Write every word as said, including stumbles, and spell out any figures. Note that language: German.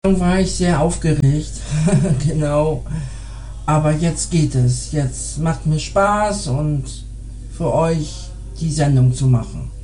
War ich sehr aufgeregt, genau. Aber jetzt geht es. Jetzt macht mir Spaß und für euch die Sendung zu machen.